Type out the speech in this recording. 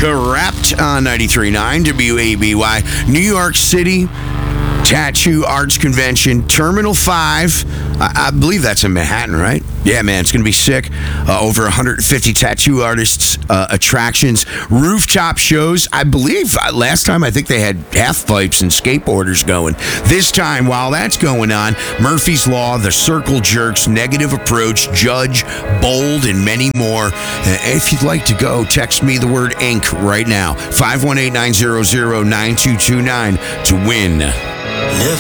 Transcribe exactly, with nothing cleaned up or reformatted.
Corrupt on ninety-three point nine W A B Y. New York City Tattoo Arts Convention, Terminal five. I, I believe that's in Manhattan, right? Yeah, man, it's going to be sick. Uh, over one hundred fifty tattoo artists, uh, attractions, rooftop shows. I believe uh, last time I think they had half pipes and skateboarders going. This time, while that's going on, Murphy's Law, The Circle Jerks, Negative Approach, Judge, Bold, and many more. Uh, if you'd like to go, text me the word ink right now. five one eight, nine zero zero, nine two two nine to win. Never